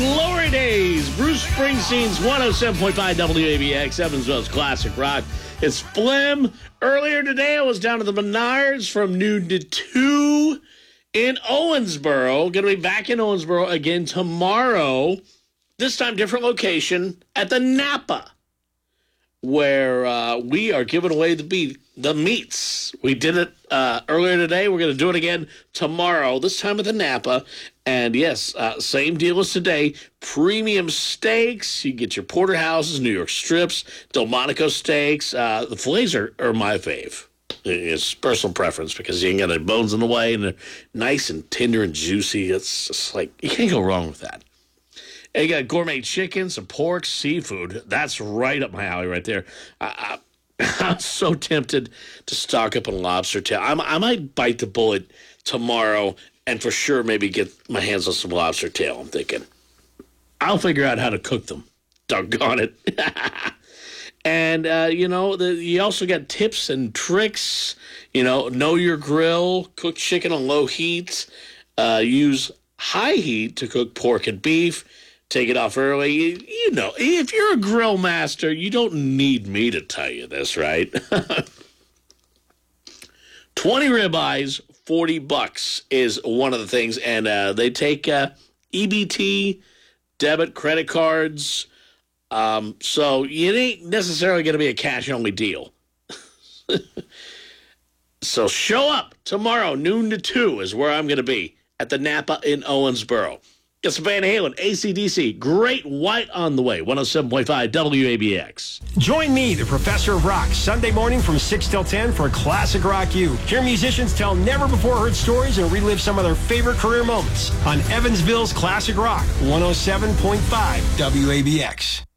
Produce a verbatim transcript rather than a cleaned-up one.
Glory Days, Bruce Springsteen's one oh seven point five W A B X, Evansville's classic rock. It's Flim. Earlier today, I was down at the Menards from noon to two in Owensboro. Going to be back in Owensboro again tomorrow. This time, different location at the Napa, where uh, we are giving away the beat, the meats. We did it uh, earlier today. We're going to do it again tomorrow, this time at the Napa. And yes, uh, same deal as today. Premium steaks. You get your porterhouses, New York strips, Delmonico steaks. Uh, the fillets are, are my fave. It's personal preference because you ain't got any bones in the way, and they're nice and tender and juicy. It's just like, you can't go wrong with that. And you got gourmet chicken, some pork, seafood. That's right up my alley right there. I, I, I'm so tempted to stock up on lobster tail. I'm, I might bite the bullet tomorrow and for sure maybe get my hands on some lobster tail, I'm thinking. I'll figure out how to cook them. Doggone it. And, uh, you know, the, you also got tips and tricks. You know, know your grill, cook chicken on low heat, uh, use high heat to cook pork and beef. Take it off early. You, you know, if you're a grill master, you don't need me to tell you this, right? twenty ribeyes, forty bucks is one of the things. And uh, they take uh, E B T, debit, credit cards. Um, so it ain't necessarily going to be a cash-only deal. So show up tomorrow, noon to two is where I'm going to be at the Napa in Owensboro. Get some Van Halen, A C D C, Great White on the way, one oh seven point five W A B X. Join me, the Professor of Rock, Sunday morning from six till ten for Classic Rock U. Hear musicians tell never-before-heard stories and relive some of their favorite career moments on Evansville's Classic Rock, one oh seven point five W A B X.